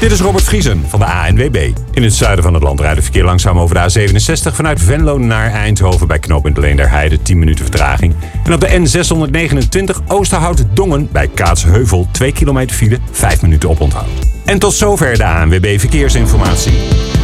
Dit is Robert Vriesen van de ANWB. In het zuiden van het land rijdt het verkeer langzaam over de A67... vanuit Venlo naar Eindhoven bij knooppunt Leenderheide, 10 minuten vertraging. En op de N629 Oosterhout-Dongen bij Kaatsheuvel, 2 kilometer file, 5 minuten oponthoud. En tot zover de ANWB Verkeersinformatie.